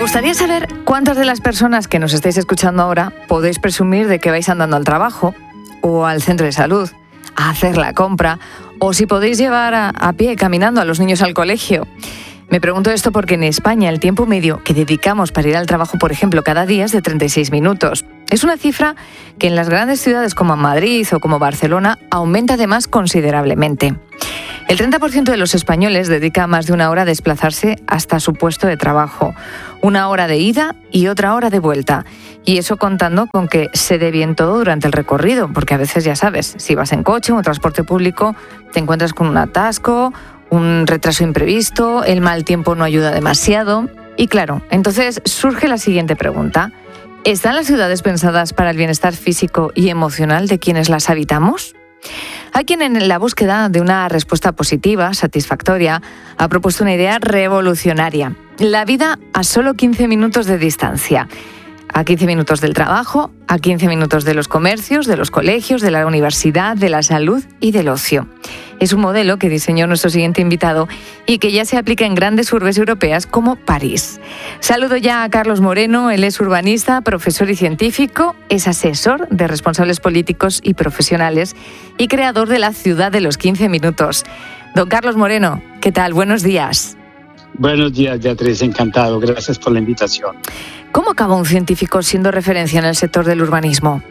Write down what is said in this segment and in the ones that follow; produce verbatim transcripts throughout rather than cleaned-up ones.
gustaría saber cuántas de las personas que nos estáis escuchando ahora podéis presumir de que vais andando al trabajo o al centro de salud, a hacer la compra, o si podéis llevar a, a pie, caminando a los niños al colegio. Me pregunto esto porque en España el tiempo medio que dedicamos para ir al trabajo, por ejemplo, cada día es de treinta y seis minutos. Es una cifra que en las grandes ciudades como Madrid o como Barcelona aumenta además considerablemente. El treinta por ciento de los españoles dedica más de una hora a desplazarse hasta su puesto de trabajo. Una hora de ida y otra hora de vuelta. Y eso contando con que se dé bien todo durante el recorrido, porque a veces ya sabes, si vas en coche o en transporte público, te encuentras con un atasco, un retraso imprevisto, el mal tiempo no ayuda demasiado. Y claro, entonces surge la siguiente pregunta. ¿Están las ciudades pensadas para el bienestar físico y emocional de quienes las habitamos? Hay quien en la búsqueda de una respuesta positiva, satisfactoria, ha propuesto una idea revolucionaria. La vida a solo quince minutos de distancia. A quince minutos del trabajo, a quince minutos de los comercios, de los colegios, de la universidad, de la salud y del ocio. Es un modelo que diseñó nuestro siguiente invitado y que ya se aplica en grandes urbes europeas como París. Saludo ya a Carlos Moreno, él es urbanista, profesor y científico, es asesor de responsables políticos y profesionales y creador de la ciudad de los quince minutos. Don Carlos Moreno, ¿qué tal? Buenos días. Buenos días, Beatriz, encantado. Gracias por la invitación. ¿Cómo acaba un científico siendo referencia en el sector del urbanismo?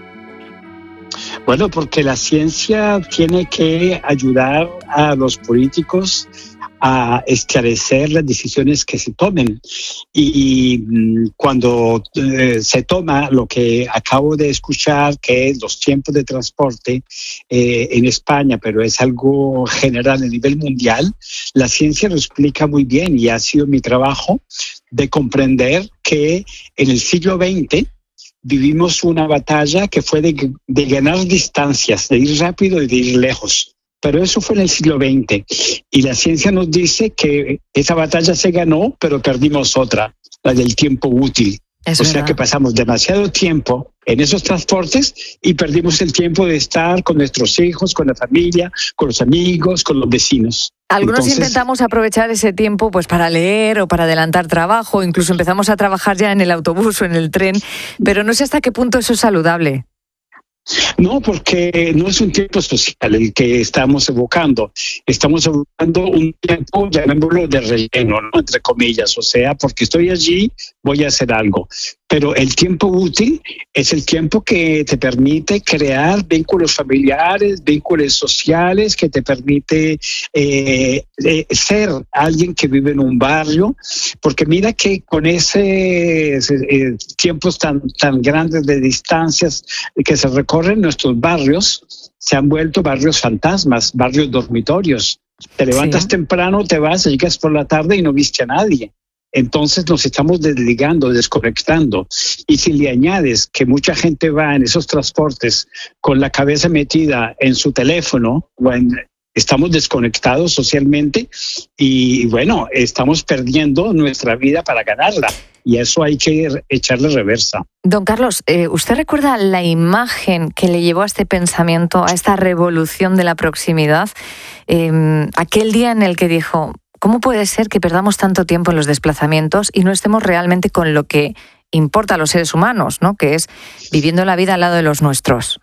Bueno, porque la ciencia tiene que ayudar a los políticos a esclarecer las decisiones que se tomen. Y, y cuando eh, se toma lo que acabo de escuchar, que es los tiempos de transporte eh, en España, pero es algo general a nivel mundial, la ciencia lo explica muy bien y ha sido mi trabajo de comprender que en el siglo veinte vivimos una batalla que fue de, de ganar distancias, de ir rápido y de ir lejos. Pero eso fue en el siglo veinte. Y la ciencia nos dice que esa batalla se ganó, pero perdimos otra, la del tiempo útil. Es o verdad. sea que pasamos demasiado tiempo en esos transportes y perdimos el tiempo de estar con nuestros hijos, con la familia, con los amigos, con los vecinos. Algunos Entonces, intentamos aprovechar ese tiempo pues para leer o para adelantar trabajo, incluso empezamos a trabajar ya en el autobús o en el tren, pero no sé hasta qué punto eso es saludable. No, porque no es un tiempo social el que estamos evocando. Estamos evocando un tiempo, llamémoslo de relleno, ¿no? Entre comillas. O sea, porque estoy allí, voy a hacer algo. Pero el tiempo útil es el tiempo que te permite crear vínculos familiares, vínculos sociales, que te permite eh, eh, ser alguien que vive en un barrio. Porque mira que con ese eh, tiempos tan, tan grandes de distancias que se recorren, nuestros barrios se han vuelto barrios fantasmas, barrios dormitorios. Te levantas sí. temprano, te vas, llegas por la tarde y no viste a nadie. Entonces nos estamos desligando, desconectando. Y si le añades que mucha gente va en esos transportes con la cabeza metida en su teléfono, bueno, estamos desconectados socialmente y bueno, estamos perdiendo nuestra vida para ganarla. Y eso hay que echarle reversa. Don Carlos, eh, ¿usted recuerda la imagen que le llevó a este pensamiento, a esta revolución de la proximidad? Eh, aquel día en el que dijo, ¿cómo puede ser que perdamos tanto tiempo en los desplazamientos y no estemos realmente con lo que importa a los seres humanos, ¿no? Que es viviendo la vida al lado de los nuestros?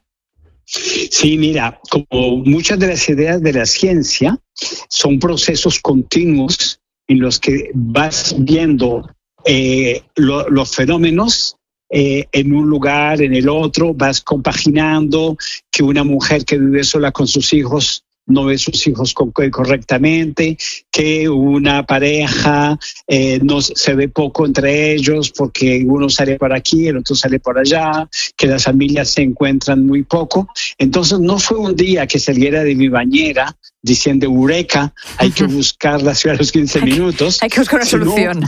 Sí, mira, como muchas de las ideas de la ciencia son procesos continuos en los que vas viendo eh, lo, los fenómenos eh, en un lugar, en el otro, vas compaginando que una mujer que vive sola con sus hijos no ve sus hijos correctamente, que una pareja eh, no se ve poco entre ellos porque uno sale por aquí, el otro sale por allá, que las familias se encuentran muy poco. Entonces no fue un día que saliera de mi bañera diciendo eureka, hay que buscar la ciudad a los quince minutos. Hay que buscar una sino, solución.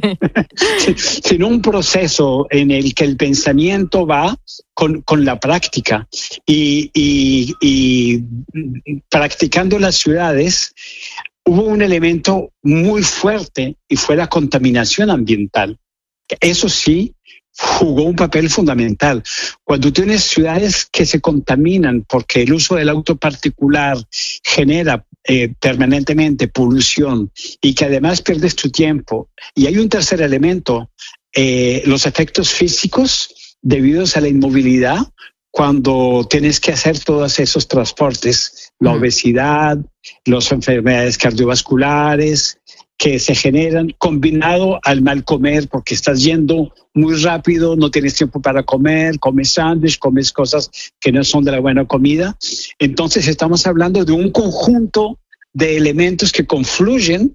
Sí. Sino un proceso en el que el pensamiento va con, con la práctica y, y, y practicando las ciudades hubo un elemento muy fuerte y fue la contaminación ambiental. Eso sí jugó un papel fundamental. Cuando tienes ciudades que se contaminan porque el uso del auto particular genera eh, permanentemente polución y que además pierdes tu tiempo. Y hay un tercer elemento, eh, los efectos físicos debidos a la inmovilidad cuando tienes que hacer todos esos transportes, la obesidad, las enfermedades cardiovasculares que se generan combinado al mal comer, porque estás yendo muy rápido, no tienes tiempo para comer, comes sándwich, comes cosas que no son de la buena comida. Entonces estamos hablando de un conjunto de elementos que confluyen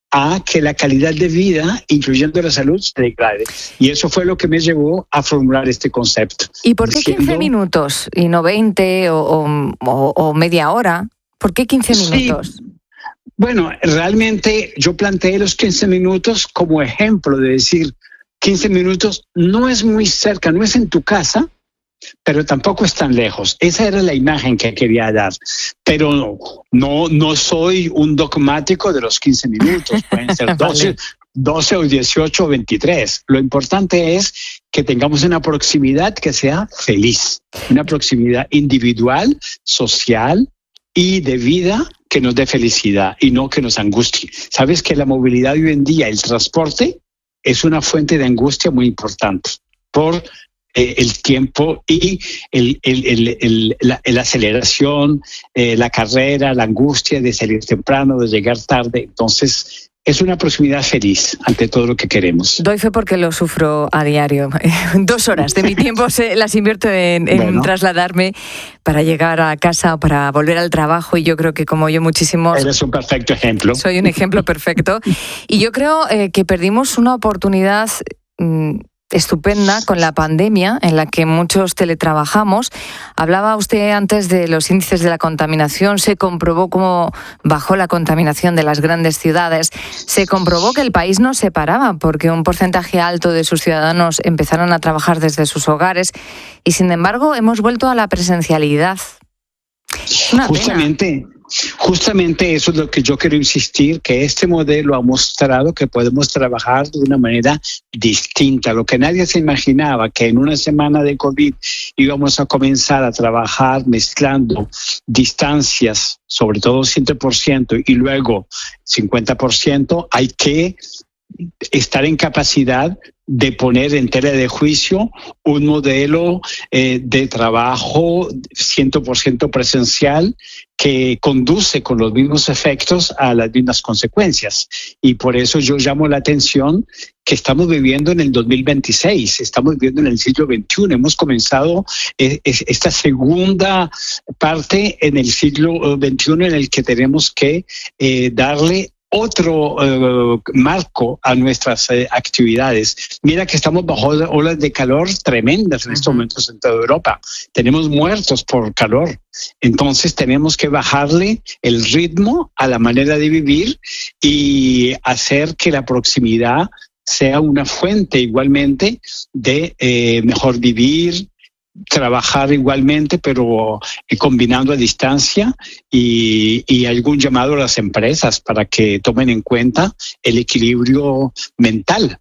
a que la calidad de vida, incluyendo la salud, se degrade. Y eso fue lo que me llevó a formular este concepto. ¿Y por qué diciendo, quince minutos y no veinte o, o, o media hora? ¿Por qué quince minutos? Sí. Bueno, realmente yo planteé los quince minutos como ejemplo de decir, quince minutos no es muy cerca, no es en tu casa, pero tampoco es tan lejos. Esa era la imagen que quería dar. Pero no, no soy un dogmático de los quince minutos. Pueden ser doce, vale. doce o dieciocho o veintitrés. Lo importante es que tengamos una proximidad que sea feliz, una proximidad individual, social y de vida que nos dé felicidad y no que nos angustie. Sabes que la movilidad hoy en día, el transporte, es una fuente de angustia muy importante por eh, el tiempo y el, el, el, el, la, la aceleración, eh, la carrera, la angustia de salir temprano, de llegar tarde. Entonces, es una proximidad feliz ante todo lo que queremos. Doy fe porque lo sufro a diario. Dos horas de mi tiempo se las invierto en, en bueno. trasladarme para llegar a casa o para volver al trabajo, y yo creo que como yo muchísimos... Eres un perfecto ejemplo. Soy un ejemplo perfecto. Y yo creo eh, que perdimos una oportunidad... Mmm, estupenda con la pandemia en la que muchos teletrabajamos. Hablaba usted antes de los índices de la contaminación. Se comprobó cómo bajó la contaminación de las grandes ciudades. Se comprobó que el país no se paraba porque un porcentaje alto de sus ciudadanos empezaron a trabajar desde sus hogares y, sin embargo, hemos vuelto a la presencialidad. Una Justamente... pena. Justamente eso es lo que yo quiero insistir, que este modelo ha mostrado que podemos trabajar de una manera distinta. Lo que nadie se imaginaba, que en una semana de COVID íbamos a comenzar a trabajar mezclando distancias, sobre todo cien por ciento y luego cincuenta por ciento, hay que estar en capacidad de poner en tela de juicio un modelo eh, de trabajo cien por ciento presencial que conduce con los mismos efectos a las mismas consecuencias. Y por eso yo llamo la atención que estamos viviendo en el dos mil veintiséis, estamos viviendo en el siglo veintiuno. Hemos comenzado eh, esta segunda parte en el siglo veintiuno en el que tenemos que eh, darle otro uh, marco a nuestras eh, actividades. Mira que estamos bajo olas de calor tremendas en uh-huh. estos momentos en toda Europa. Tenemos muertos por calor. Entonces tenemos que bajarle el ritmo a la manera de vivir y hacer que la proximidad sea una fuente igualmente de eh, mejor vivir, trabajar igualmente, pero eh, combinando a distancia y, y algún llamado a las empresas para que tomen en cuenta el equilibrio mental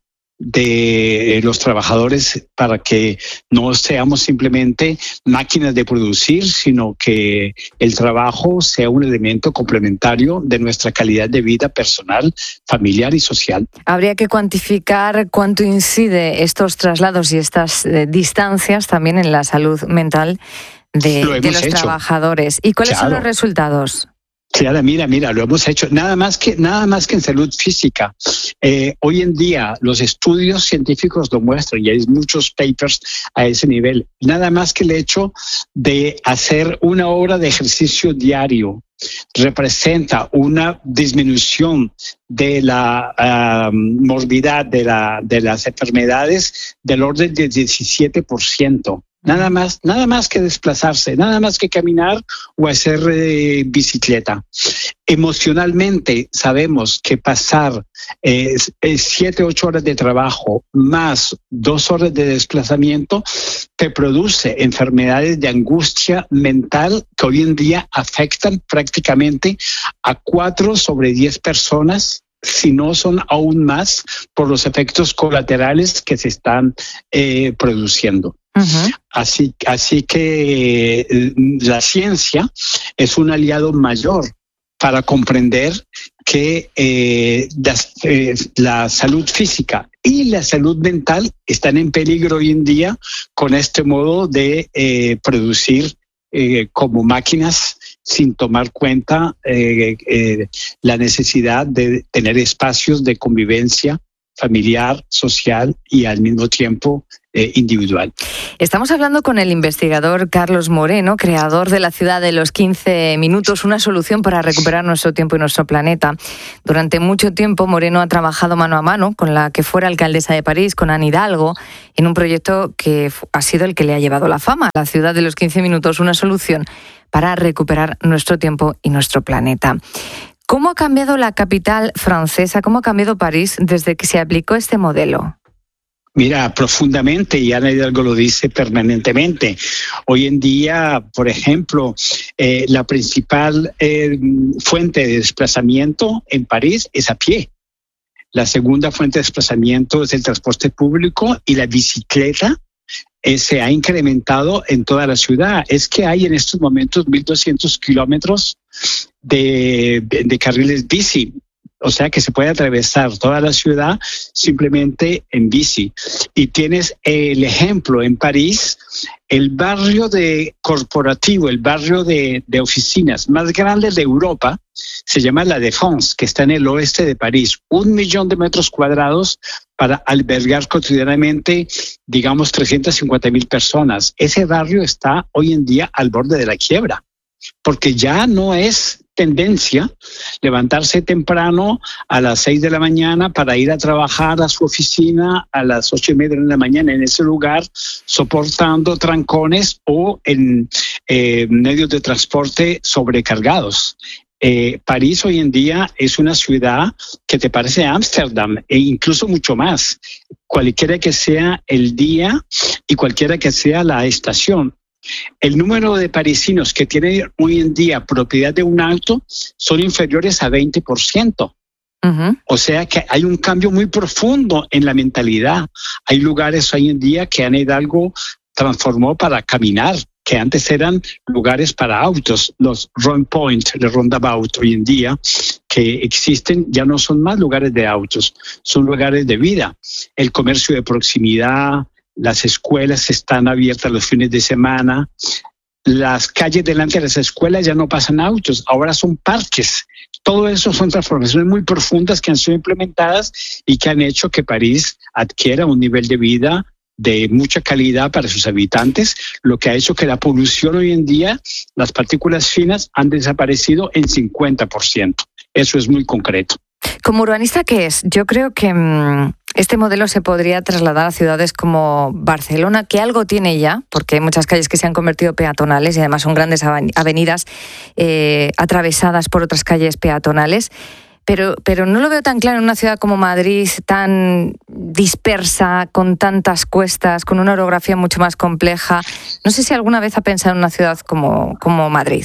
de los trabajadores para que no seamos simplemente máquinas de producir, sino que el trabajo sea un elemento complementario de nuestra calidad de vida personal, familiar y social. Habría que cuantificar cuánto incide estos traslados y estas eh, distancias también en la salud mental de, de los hecho. trabajadores. ¿Y cuáles claro. son los resultados? Claro, mira, mira, lo hemos hecho. Nada más que, nada más que en salud física. Eh, hoy en día los estudios científicos lo muestran y hay muchos papers a ese nivel. Nada más que el hecho de hacer una hora de ejercicio diario representa una disminución de la uh, morbidad de, la, de las enfermedades del orden del diecisiete por ciento. Nada más, nada más que desplazarse, nada más que caminar o hacer eh, bicicleta. Emocionalmente sabemos que pasar eh, siete, ocho horas de trabajo más dos horas de desplazamiento te produce enfermedades de angustia mental que hoy en día afectan prácticamente a cuatro sobre diez personas, si no son aún más, por los efectos colaterales que se están eh, produciendo. Uh-huh. Así, así que eh, la ciencia es un aliado mayor para comprender que eh, la, eh, la salud física y la salud mental están en peligro hoy en día con este modo de eh, producir eh, como máquinas sin tomar cuenta eh, eh, la necesidad de tener espacios de convivencia familiar, social y al mismo tiempo eh, individual. Estamos hablando con el investigador Carlos Moreno, creador de la ciudad de los quince minutos, una solución para recuperar nuestro tiempo y nuestro planeta. Durante mucho tiempo Moreno ha trabajado mano a mano con la que fuera alcaldesa de París, con Anne Hidalgo, en un proyecto que ha sido el que le ha llevado la fama, la ciudad de los quince minutos, una solución para recuperar nuestro tiempo y nuestro planeta. ¿Cómo ha cambiado la capital francesa, cómo ha cambiado París desde que se aplicó este modelo? Mira, profundamente, y Anne Hidalgo lo dice permanentemente. Hoy en día, por ejemplo, eh, la principal eh, fuente de desplazamiento en París es a pie. La segunda fuente de desplazamiento es el transporte público y la bicicleta. Eh, se ha incrementado en toda la ciudad. Es que hay en estos momentos mil doscientos kilómetros de, de, de carriles bici. O sea que se puede atravesar toda la ciudad simplemente en bici. Y tienes el ejemplo en París, el barrio de corporativo, el barrio de, de oficinas más grande de Europa, se llama La Défense, que está en el oeste de París. Un millón de metros cuadrados para albergar cotidianamente, digamos, trescientas cincuenta mil personas. Ese barrio está hoy en día al borde de la quiebra, porque ya no es tendencia levantarse temprano a las seis de la mañana para ir a trabajar a su oficina a las ocho y media de la mañana en ese lugar, soportando trancones o en eh, medios de transporte sobrecargados. Eh, París hoy en día es una ciudad que te parece Ámsterdam e incluso mucho más, cualquiera que sea el día y cualquiera que sea la estación. El número de parisinos que tienen hoy en día propiedad de un auto son inferiores a veinte por ciento. Uh-huh. O sea que hay un cambio muy profundo en la mentalidad. Hay lugares hoy en día que Anne Hidalgo transformó para caminar, que antes eran lugares para autos. Los Rond Point, los Roundabout hoy en día que existen ya no son más lugares de autos, son lugares de vida. El comercio de proximidad, las escuelas están abiertas los fines de semana, las calles delante de las escuelas ya no pasan autos, ahora son parques. Todo eso son transformaciones muy profundas que han sido implementadas y que han hecho que París adquiera un nivel de vida de mucha calidad para sus habitantes, lo que ha hecho que la polución hoy en día, las partículas finas han desaparecido en cincuenta por ciento. Eso es muy concreto. Como urbanista, ¿qué es? Yo creo que mmm, este modelo se podría trasladar a ciudades como Barcelona, que algo tiene ya, porque hay muchas calles que se han convertido peatonales y además son grandes avenidas eh, atravesadas por otras calles peatonales. Pero, pero no lo veo tan claro en una ciudad como Madrid, tan dispersa, con tantas cuestas, con una orografía mucho más compleja. No sé si alguna vez ha pensado en una ciudad como, como Madrid.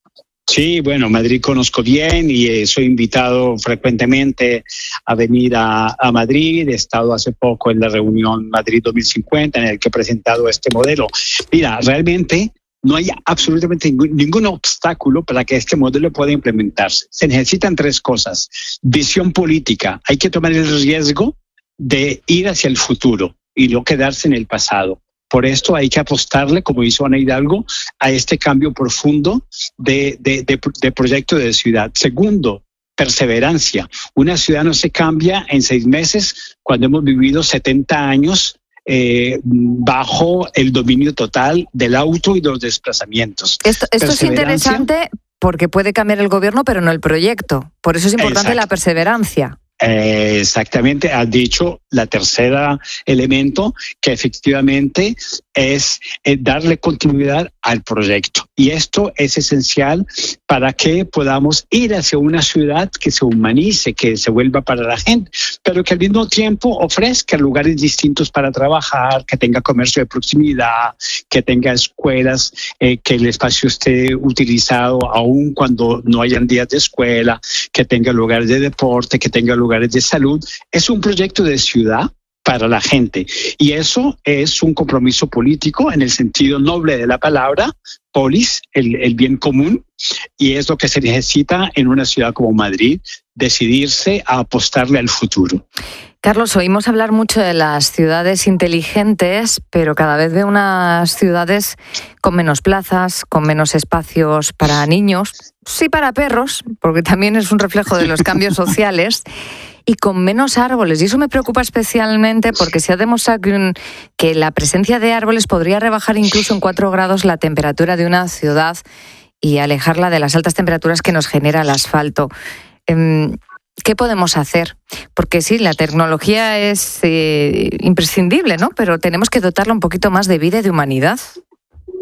Sí, bueno, Madrid conozco bien y eh, soy invitado frecuentemente a venir a, a Madrid. He estado hace poco en la reunión Madrid dos mil cincuenta en el que he presentado este modelo. Mira, realmente no hay absolutamente ningún, ningún obstáculo para que este modelo pueda implementarse. Se necesitan tres cosas. Visión política. Hay que tomar el riesgo de ir hacia el futuro y no quedarse en el pasado. Por esto hay que apostarle, como hizo Anne Hidalgo, a este cambio profundo de, de, de, de proyecto de ciudad. Segundo, perseverancia. Una ciudad no se cambia en seis meses cuando hemos vivido setenta años eh, bajo el dominio total del auto y de los desplazamientos. Esto, esto es interesante porque puede cambiar el gobierno, pero no el proyecto. Por eso es importante Exacto. la perseverancia. Eh, exactamente, has dicho la tercera elemento que efectivamente es eh, darle continuidad al proyecto y esto es esencial para que podamos ir hacia una ciudad que se humanice, que se vuelva para la gente, pero que al mismo tiempo ofrezca lugares distintos para trabajar, que tenga comercio de proximidad, que tenga escuelas, eh, que el espacio esté utilizado aún cuando no hayan días de escuela, que tenga lugares de deporte, que tenga lugares de salud. Es un proyecto de ciudad para la gente. Y eso es un compromiso político en el sentido noble de la palabra, polis, el, el bien común, y es lo que se necesita en una ciudad como Madrid, decidirse a apostarle al futuro. Carlos, oímos hablar mucho de las ciudades inteligentes, pero cada vez veo unas ciudades con menos plazas, con menos espacios para niños, sí para perros, porque también es un reflejo de los cambios sociales, y con menos árboles. Y eso me preocupa especialmente porque se ha demostrado que, un, que la presencia de árboles podría rebajar incluso en cuatro grados la temperatura de una ciudad y alejarla de las altas temperaturas que nos genera el asfalto. Eh, ¿Qué podemos hacer? Porque sí, la tecnología es eh, imprescindible, ¿no? Pero tenemos que dotarla un poquito más de vida y de humanidad.